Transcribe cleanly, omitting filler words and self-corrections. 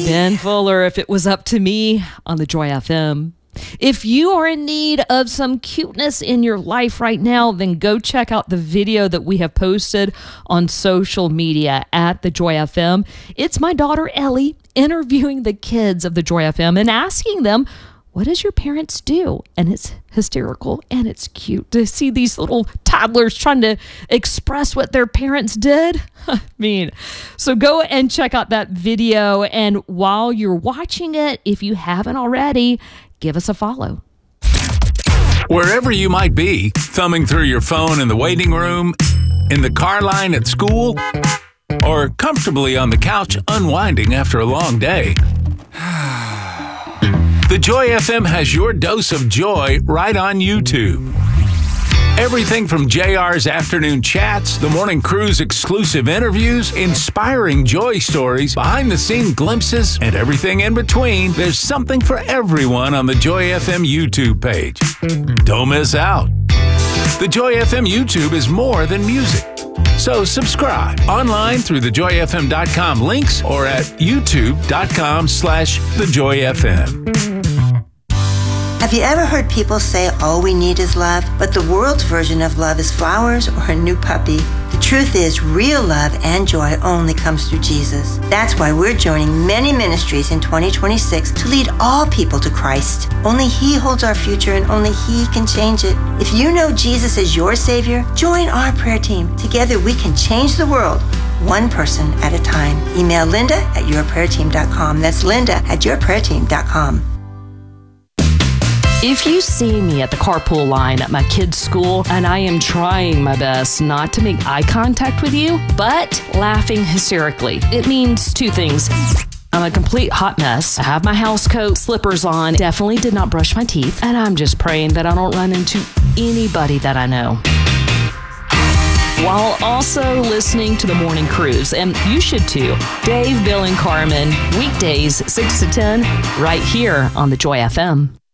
Ben Fuller, If It Was Up to Me on the Joy FM. If you are in need of some cuteness in your life right now, then go check out the video that we have posted on social media at the Joy FM. It's my daughter Ellie interviewing the kids of the Joy FM and asking them, what does your parents do? And it's hysterical and it's cute to see these little toddlers trying to express what their parents did. So go and check out that video. And while you're watching it, if you haven't already, give us a follow. Wherever you might be, thumbing through your phone in the waiting room, in the car line at school, or comfortably on the couch unwinding after a long day. The Joy FM has your dose of joy right on YouTube. Everything from JR's afternoon chats, the morning crew's exclusive interviews, inspiring joy stories, behind-the-scene glimpses, and everything in between, there's something for everyone on the Joy FM YouTube page. Don't miss out. The Joy FM YouTube is more than music. So subscribe online through thejoyfm.com links or at youtube.com/thejoyfm. Have you ever heard people say all we need is love, but the world's version of love is flowers or a new puppy? The truth is, real love and joy only comes through Jesus. That's why we're joining many ministries in 2026 to lead all people to Christ. Only He holds our future and only He can change it. If you know Jesus is your Savior, join our prayer team. Together we can change the world, one person at a time. Email Linda@yourprayerteam.com. That's Linda@yourprayerteam.com. If you see me at the carpool line at my kids' school, and I am trying my best not to make eye contact with you, but laughing hysterically, it means two things. I'm a complete hot mess. I have my house coat, slippers on, definitely did not brush my teeth, and I'm just praying that I don't run into anybody that I know. While also listening to the morning cruise, and you should too. Dave, Bill, and Carmen, weekdays 6 to 10, right here on the Joy FM.